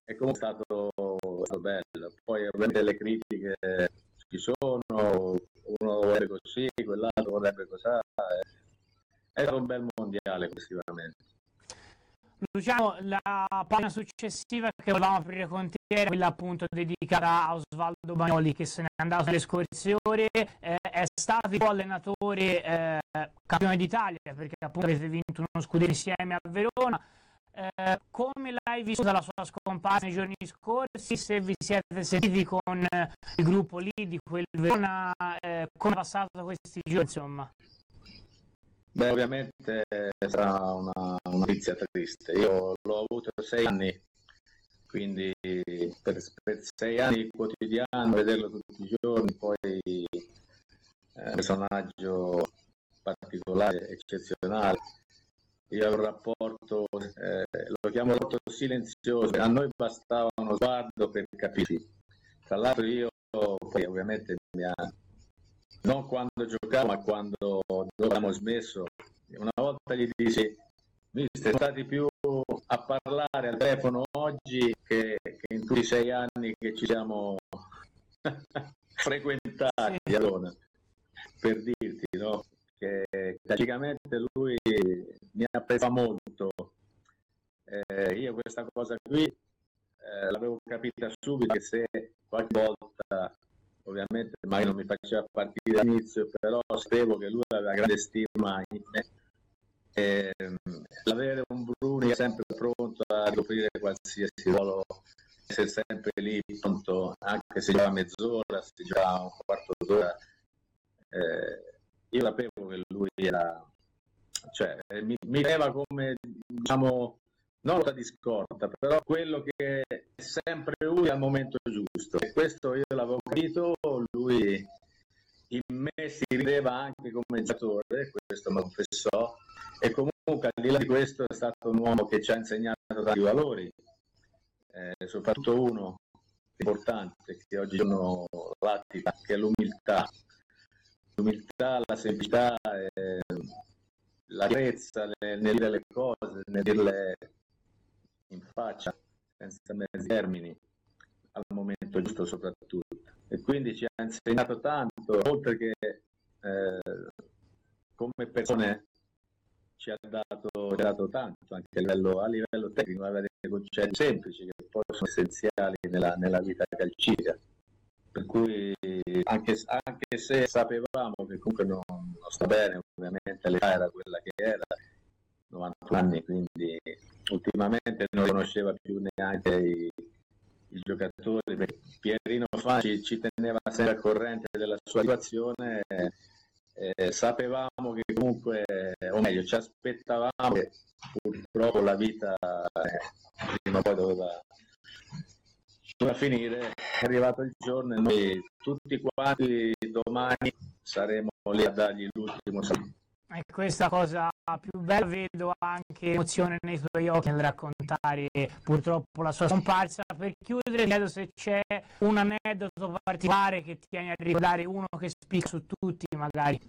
e comunque è stato bello. Poi ovviamente le critiche ci sono, uno vorrebbe così, quell'altro vorrebbe così. È stato un bel mondiale sicuramente. Luciano, la pagina successiva che volevamo aprire con te era quella appunto dedicata a Osvaldo Bagnoli, che se n'è andato alle scorse ore, è stato il allenatore campione d'Italia, perché appunto avete vinto uno scudetto insieme a Verona. Come l'hai vissuta la sua scomparsa nei giorni scorsi? Se vi siete sentiti con il gruppo lì di quel Verona, come è passato questi giorni, insomma? Beh, ovviamente sarà una notizia triste. Io l'ho avuto 6 anni, quindi per 6 anni quotidiano, vederlo tutti i giorni, poi un personaggio particolare, eccezionale. Io ho un rapporto, lo chiamo rapporto silenzioso, a noi bastava uno sguardo per capirci. Tra l'altro io poi ovviamente non quando giocavo, ma quando abbiamo smesso, una volta gli dissi: siete stati più a parlare al telefono oggi che in tutti i 6 anni che ci siamo frequentati, Sì. allora, per dirti, no? Che praticamente lui mi apprezza molto. Io questa cosa qui l'avevo capita subito, che se qualche volta ovviamente mai non mi faceva partire all'inizio, però sapevo che lui aveva grande stima in me. L'avere un Bruni sempre pronto a ricoprire qualsiasi ruolo, essere sempre lì pronto, anche se già mezz'ora, se già un quarto d'ora. Io sapevo che lui era, cioè, mi vedeva come, diciamo, non la di scorta, però quello che è sempre lui al momento giusto. E questo io l'avevo capito, lui in me si rideva anche come giocatore, questo mi confessò, e comunque al di là di questo è stato un uomo che ci ha insegnato tanti valori, soprattutto uno importante che oggi sono l'attica, che è l'umiltà, la semplicità, la chiarezza nel dire le cose, nel dirle in faccia, senza mezzi termini, al momento giusto soprattutto. E quindi ci ha insegnato tanto, oltre che come persone ci ha dato tanto, anche a livello tecnico, avere dei concetti semplici che poi sono essenziali nella vita calcistica. Per cui anche se sapevamo che comunque non sta bene, ovviamente l'età era quella che era, 90 anni, quindi ultimamente non conosceva più neanche i giocatori, perché Pierino Fanci ci teneva sempre al corrente della sua situazione. Sapevamo che comunque, o meglio, ci aspettavamo che purtroppo la vita prima o poi doveva finire. È arrivato il giorno e noi tutti quanti domani saremo lì a dargli l'ultimo saluto. E questa cosa più bella, vedo anche emozione nei tuoi occhi nel raccontare purtroppo la sua scomparsa. Per chiudere, chiedo se c'è un aneddoto particolare che tieni a ricordare, uno che spicca su tutti magari.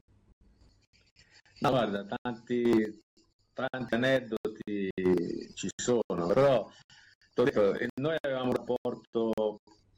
No, guarda, tanti aneddoti ci sono, però noi avevamo un rapporto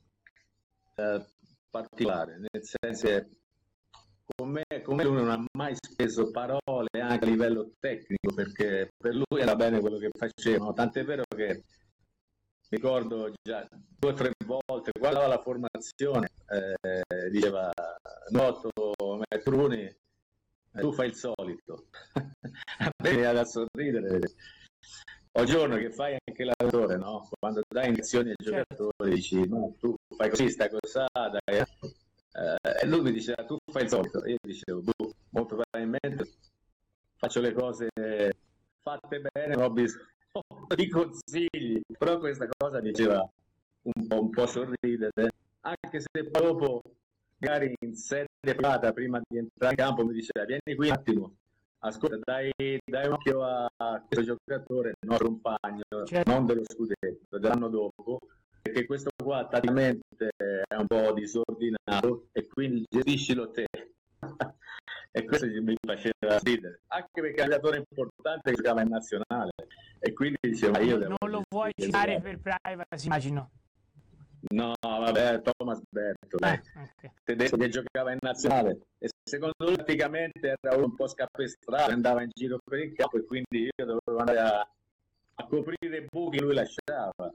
particolare, nel senso che con me lui non ha mai speso parole anche a livello tecnico, perché per lui era bene quello che facevano, tant'è vero che ricordo già 2 o 3 volte quando aveva la formazione diceva: Noto Bruni, tu fai il solito. A me viene da sorridere. Ogni giorno che fai anche l'allenatore, no? Quando dai indicazioni ai giocatori, dici: no, tu fai così, stai così, dai. E lui mi diceva: tu fai il solito. E io dicevo: molto probabilmente faccio le cose fatte bene, non ho bisogno di consigli. Però questa cosa diceva un po' sorridere, anche se poi dopo, magari in sede privata, prima di entrare in campo, mi diceva: vieni qui un attimo, ascolta, dai un occhio a questo giocatore, il nostro compagno, non dello scudetto, dell'anno dopo, perché questo qua tatticamente è un po' disordinato e quindi gestiscilo te. E questo mi faceva ridere, anche perché è un giocatore importante che giocava in nazionale, e quindi dicevo, ma io non lo vuoi citare per privacy, immagino. No, vabbè, Thomas Berto, Okay. tedesco che giocava in nazionale, e secondo lui praticamente era un po' scapestrato, andava in giro per il campo, e quindi io dovevo andare a coprire i buchi che lui lasciava.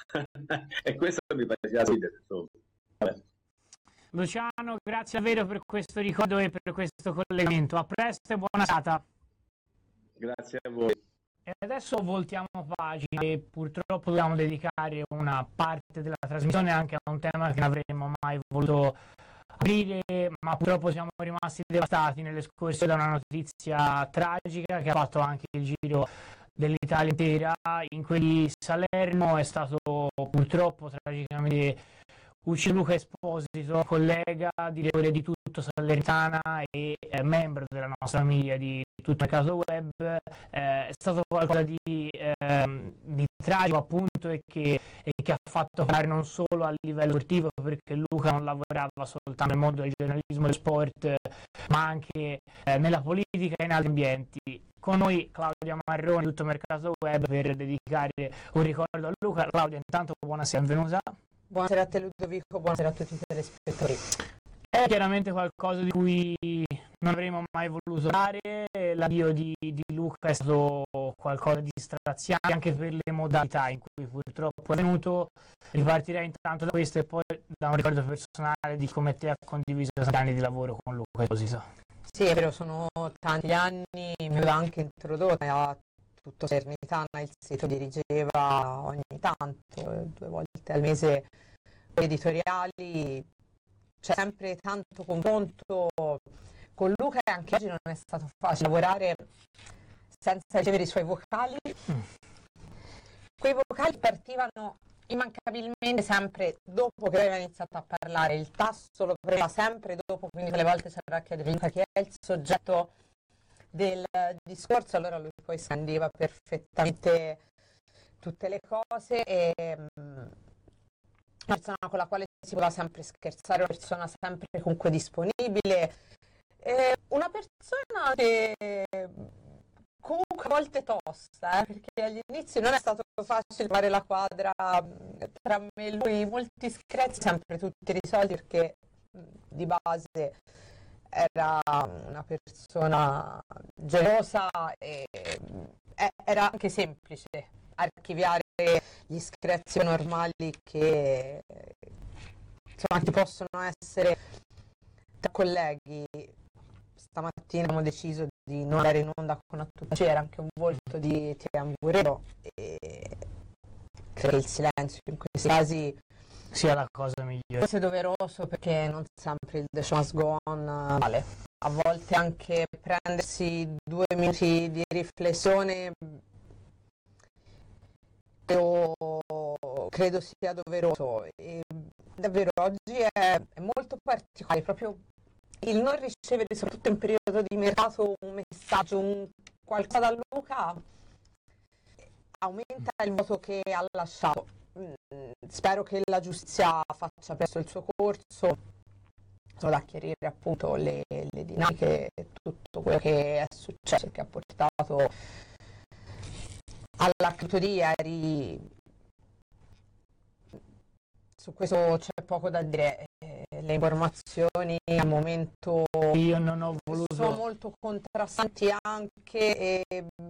E questo mi faceva ridere, insomma. Vabbè. Luciano, grazie davvero per questo ricordo e per questo collegamento. A presto e buona serata. Grazie a voi. E adesso voltiamo pagina e purtroppo dobbiamo dedicare una parte della trasmissione anche a un tema che non avremmo mai voluto aprire, ma purtroppo siamo rimasti devastati nelle scorse da una notizia tragica che ha fatto anche il giro dell'Italia intera. In cui di Salerno è stato purtroppo tragicamente ucciso Luca Esposito, collega, direttore di Tutto Salernitana e membro della nostra famiglia di Tutto Mercato Web. È stato qualcosa di tragico, appunto, e che ha fatto parlare non solo a livello sportivo, perché Luca non lavorava soltanto nel mondo del giornalismo e dello sport, ma anche nella politica e in altri ambienti. Con noi Claudia Marroni, Tutto Mercato Web, per dedicare un ricordo a Luca. Claudia, intanto buonasera, benvenuta. Buonasera a te Ludovico, buonasera a tutti i telespettatori. È chiaramente qualcosa di cui non avremmo mai voluto parlare. L'addio di Luca è stato qualcosa di straziante anche per le modalità in cui purtroppo è avvenuto. Ripartirei intanto da questo e poi da un ricordo personale di come te ha condiviso tanti anni di lavoro con Luca Esposito. Sì, è vero, sono tanti anni, mi aveva anche introdotto a Tutto Salernitana, il sito dirigeva ogni tanto, 2 volte al mese, editoriali. C'è sempre tanto confronto con Luca e anche oggi non è stato facile lavorare senza ricevere i suoi vocali. Quei vocali partivano immancabilmente sempre dopo che aveva iniziato a parlare, il tasto lo prendeva sempre dopo, quindi quelle volte c'era a chiedere Luca chi è il soggetto del discorso, allora lui poi scandeva perfettamente tutte le cose, e una persona con la quale si poteva sempre scherzare, una persona sempre comunque disponibile, una persona che comunque a volte tosta, perché agli inizi non è stato facile fare la quadra tra me e lui, molti screzi sempre tutti risolti, perché di base era una persona gelosa e era anche semplice archiviare gli screzi normali che insomma ti possono essere tra colleghi. Stamattina abbiamo deciso di non andare in onda con A Tutta, c'era anche un volto di Tiamburero e credo che il silenzio in questi casi sia la cosa migliore. Forse è doveroso, perché non sempre il The Show Must Go On vale. A volte anche prendersi 2 minuti di riflessione credo sia doveroso. E davvero oggi è molto particolare, proprio il non ricevere, soprattutto in periodo di mercato, un messaggio, qualcosa da Luca aumenta il voto che ha lasciato. Spero che la giustizia faccia presto il suo corso, solo da chiarire appunto le dinamiche e tutto quello che è successo e che ha portato all'accaduto di ieri. Su questo c'è poco da dire, le informazioni al momento io non ho voluto, sono molto contrastanti anche, e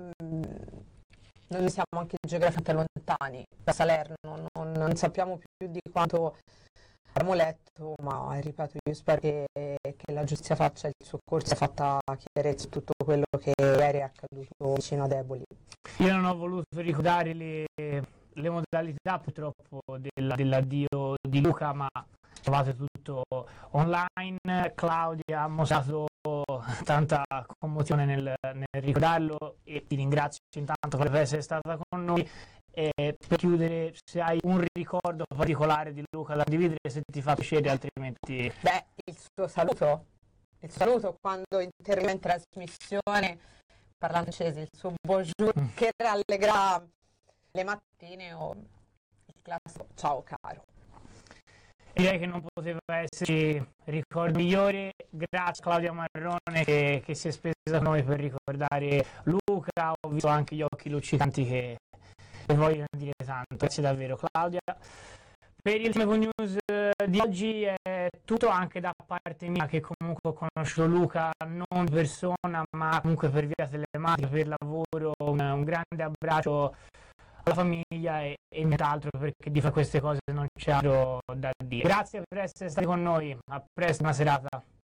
noi siamo anche geograficamente lontani da Salerno, non sappiamo più di quanto abbiamo letto, ma ripeto, io spero che la giustizia faccia il suo corso e fatta chiarezza su tutto quello che ieri è accaduto vicino ad Eboli. Io non ho voluto ricordare le modalità purtroppo dell'addio di Luca, ma trovate tutto online. Claudia ha mostrato tanta commozione nel ricordarlo e ti ringrazio intanto per essere stata con noi. E per chiudere, se hai un ricordo particolare di Luca da condividere, se ti fa piacere, altrimenti... Beh, il suo saluto quando interveniva in trasmissione parlando francese, il suo bonjour che rallegra le mattine, o il classico ciao caro. Direi che non poteva esserci ricordo migliore. Grazie Claudia Marrone che si è spesa con noi per ricordare Luca. Ho visto anche gli occhi luccicanti che voglio dire tanto. Grazie davvero, Claudia. Per il Team News di oggi è tutto, anche da parte mia, che comunque ho conosciuto Luca non di persona ma comunque per via telematica, per lavoro. Un grande abbraccio alla famiglia e nient'altro, perché di fare queste cose non c'è altro da dire. Grazie per essere stati con noi, a presto, buona serata.